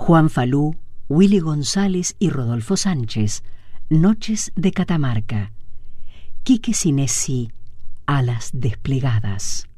Juan Falú, Willy González y Rodolfo Sánchez, Noches de Catamarca. Quique Sinesi, Alas desplegadas.